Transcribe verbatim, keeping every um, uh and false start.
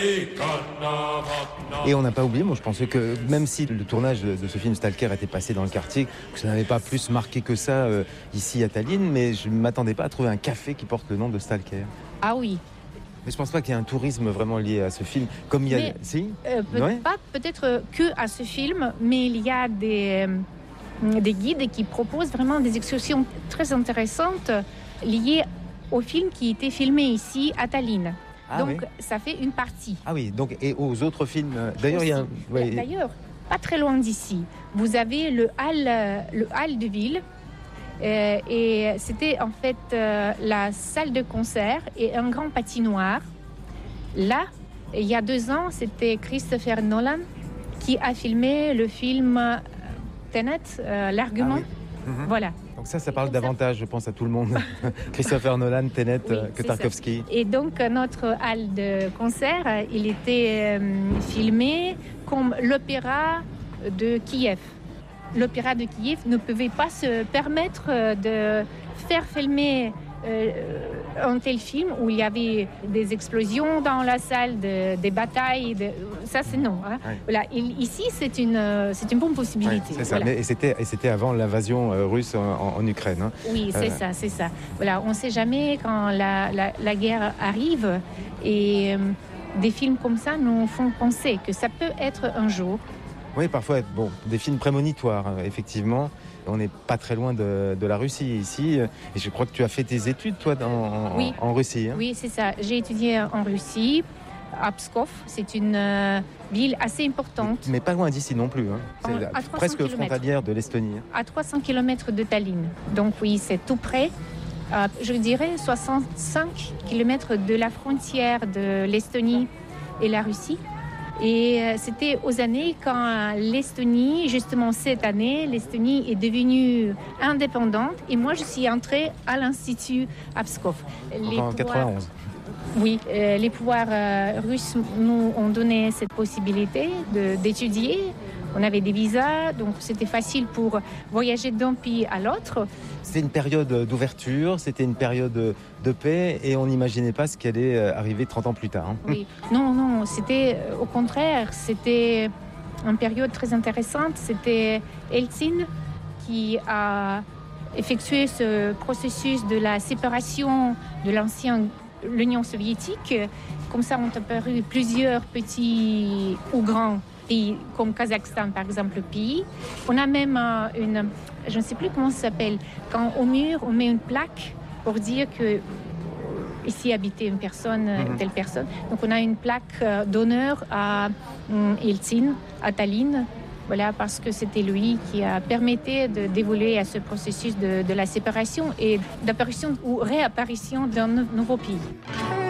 Et on n'a pas oublié, moi je pensais que même si le tournage de, de ce film Stalker était passé dans le quartier, que ça n'avait pas plus marqué que ça euh, ici à Tallinn, mais je ne m'attendais pas à trouver un café qui porte le nom de Stalker. Ah oui. Mais je pense pas qu'il y ait un tourisme vraiment lié à ce film, comme il y a... Mais, si euh, peut- ouais. Pas peut-être que à ce film, mais il y a des, euh, des guides qui proposent vraiment des excursions très intéressantes liées au film qui était filmé ici à Tallinn. Ah, donc oui. ça fait une partie. Ah oui, donc et aux autres films. D'ailleurs, il y a un... ouais. D'ailleurs, pas très loin d'ici, vous avez le hall, le hall de ville. Euh, et c'était en fait euh, la salle de concert et un grand patinoire. Là, il y a deux ans, c'était Christopher Nolan qui a filmé le film euh, Tenet, euh, l'argument. Ah oui. Mm-hmm. Voilà. Donc ça, ça parle donc davantage, ça... je pense, à tout le monde. Christopher Nolan, Tenet, oui, euh, que Tarkovsky. Et donc, notre hall de concert, il était euh, filmé comme l'opéra de Kiev. L'opéra de Kiev ne pouvait pas se permettre de faire filmer euh, un tel film où il y avait des explosions dans la salle, de, des batailles. De... Ça, c'est non. Hein. Oui. Voilà. Il, ici, c'est une, c'est une bonne possibilité. Oui, c'est ça. Voilà. Mais, et, c'était, et c'était avant l'invasion euh, russe en, en Ukraine. Hein. Oui, c'est euh... ça, c'est ça. Voilà. On ne sait jamais quand la, la, la guerre arrive et euh, des films comme ça nous font penser que ça peut être un jour. Oui, parfois, bon, des films prémonitoires, effectivement. On n'est pas très loin de, de la Russie ici. Et je crois que tu as fait tes études, toi, dans, en, oui. en Russie. Hein. Oui, c'est ça. J'ai étudié en Russie, à Pskov. C'est une euh, ville assez importante. Mais pas loin d'ici non plus. Hein. C'est En, la, presque kilomètres. Frontalière de l'Estonie. À trois cents kilomètres de Tallinn. Donc oui, c'est tout près. Euh, je dirais soixante-cinq kilomètres de la frontière de l'Estonie et la Russie. Et c'était aux années quand l'Estonie, justement cette année, l'Estonie est devenue indépendante. Et moi, je suis entrée à l'Institut à Pskov. Les en pouvoirs, quatre-vingt-onze. Oui, euh, les pouvoirs euh, russes nous ont donné cette possibilité de, d'étudier. On avait des visas, donc c'était facile pour voyager d'un pays à l'autre. C'était une période d'ouverture, c'était une période de paix et on n'imaginait pas ce qui allait arriver trente ans plus tard. Hein. Oui, non, non, c'était au contraire, c'était une période très intéressante. C'était Eltsine qui a effectué ce processus de la séparation de l'ancienne l'Union soviétique. Comme ça, ont apparu plusieurs petits ou grands pays, comme Kazakhstan, par exemple, le pays. On a même euh, une, je ne sais plus comment ça s'appelle, quand au mur, on met une plaque pour dire que ici habitait une personne, mm-hmm. telle personne. Donc, on a une plaque euh, d'honneur à um, Eltsine, à Tallinn. Voilà, parce que c'était lui qui a permis de d'évoluer à ce processus de, de la séparation et d'apparition ou réapparition d'un nouveau pays.